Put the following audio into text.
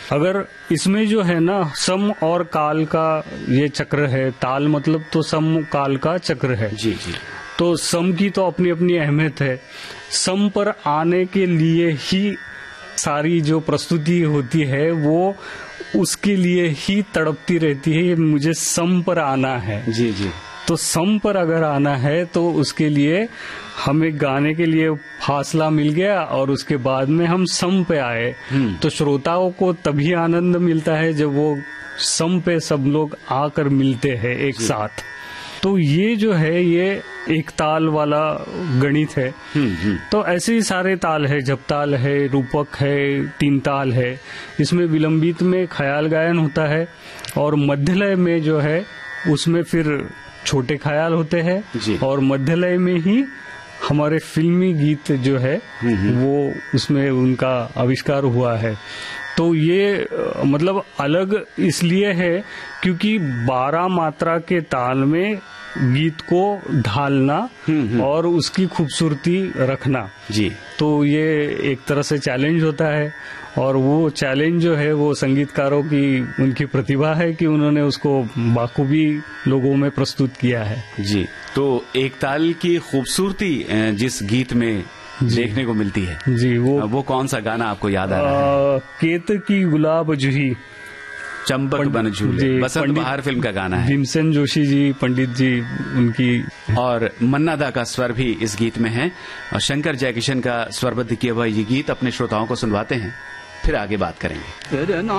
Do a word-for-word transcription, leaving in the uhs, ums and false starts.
अगर इसमें जो है ना सम और काल का ये चक्र है, ताल मतलब तो सम काल का चक्र है। जी जी। तो सम की तो अपनी अपनी अहमियत है। सम पर आने के लिए ही सारी जो प्रस्तुति होती है वो उसके लिए ही तड़पती रहती है, मुझे सम पर आना है। जी जी। तो सम पर अगर आना है तो उसके लिए हमें गाने के लिए फासला मिल गया और उसके बाद में हम सम पे आए। तो श्रोताओं को तभी आनंद मिलता है जब वो सम पे सब लोग आकर मिलते हैं एक साथ। तो ये जो है ये एक ताल वाला गणित है। तो ऐसे ही सारे ताल है, जपताल है, रूपक है, तीन ताल है। इसमें विलंबित में ख्याल गायन होता है और मध्यलय में जो है उसमें फिर छोटे ख्याल होते हैं और मध्यलय में ही हमारे फिल्मी गीत जो है वो उसमें उनका आविष्कार हुआ है। तो ये मतलब अलग इसलिए है क्योंकि बारह मात्रा के ताल में गीत को ढालना और उसकी खूबसूरती रखना जी, तो ये एक तरह से चैलेंज होता है। और वो चैलेंज जो है वो संगीतकारों की उनकी प्रतिभा है कि उन्होंने उसको बाखूबी लोगों में प्रस्तुत किया है जी। तो एक ताल की खूबसूरती जिस गीत में देखने को मिलती है जी, वो वो कौन सा गाना आपको याद आ रहा है? केत की गुलाब जूही, चंपक बन झूले, बसंत बहार फिल्म का गाना है। भीमसेन जोशी जी, पंडित जी उनकी, और मन्ना दा का स्वर भी इस गीत में है। और शंकर जयकिशन का स्वरबद्ध किया हुआ ये गीत अपने श्रोताओं को सुनवाते हैं, फिर आगे बात करेंगे।